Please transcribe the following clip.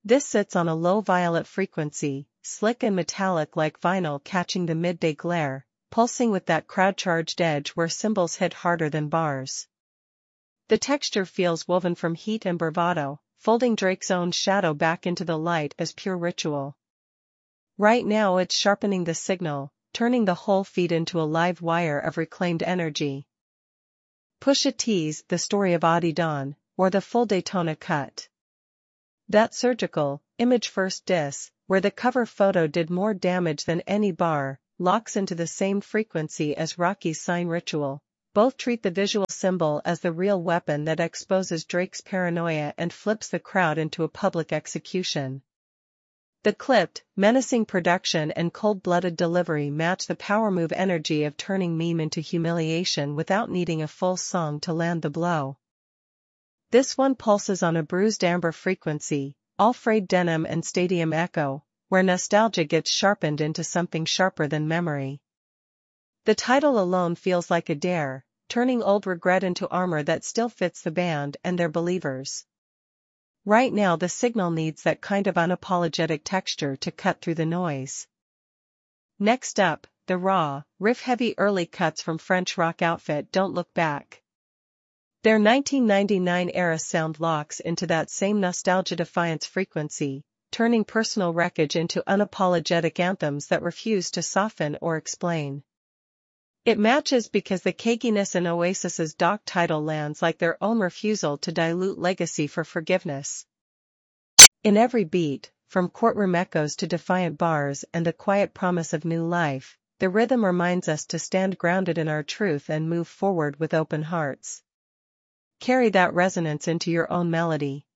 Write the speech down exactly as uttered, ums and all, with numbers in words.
This sits on a low violet frequency, slick and metallic like vinyl catching the midday glare, pulsing with that crowd-charged edge where cymbals hit harder than bars. The texture feels woven from heat and bravado, folding Drake's own shadow back into the light as pure ritual. Right now it's sharpening the signal, turning the whole feed into a live wire of reclaimed energy. Pusha T's The Story of Audie Dawn, or the full Daytona cut. That surgical, image-first diss, where the cover photo did more damage than any bar, locks into the same frequency as Rocky's Sign Ritual. Both treat the visual symbol as the real weapon that exposes Drake's paranoia and flips the crowd into a public execution. The clipped, menacing production and cold-blooded delivery match the power move energy of turning meme into humiliation without needing a full song to land the blow. This one pulses on a bruised amber frequency, all frayed denim and stadium echo, where nostalgia gets sharpened into something sharper than memory. The title alone feels like a dare, turning old regret into armor that still fits the band and their believers. Right now the signal needs that kind of unapologetic texture to cut through the noise. Next up, the raw, riff-heavy early cuts from French rock outfit Don't Look Back. Their nineteen ninety-nine era sound locks into that same nostalgia-defiance frequency, turning personal wreckage into unapologetic anthems that refuse to soften or explain. It matches because the cakiness in Oasis's Doc title lands like their own refusal to dilute legacy for forgiveness. In every beat, from courtroom echoes to defiant bars and the quiet promise of new life, the rhythm reminds us to stand grounded in our truth and move forward with open hearts. Carry that resonance into your own melody.